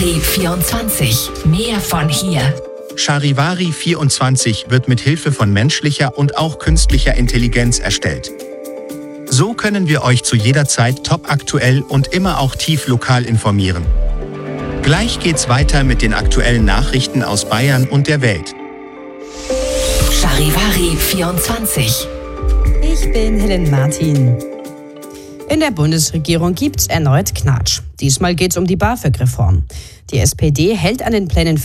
Charivari 24. Mehr von hier. Charivari 24 wird mit Hilfe von menschlicher und auch künstlicher Intelligenz erstellt. So können wir euch zu jeder Zeit topaktuell und immer auch tief lokal informieren. Gleich geht's weiter mit den aktuellen Nachrichten aus Bayern und der Welt. Charivari 24. Ich bin Helen Martin. In der Bundesregierung gibt's erneut Knatsch. Diesmal geht's um die BAföG-Reform. Die SPD hält an den Plänen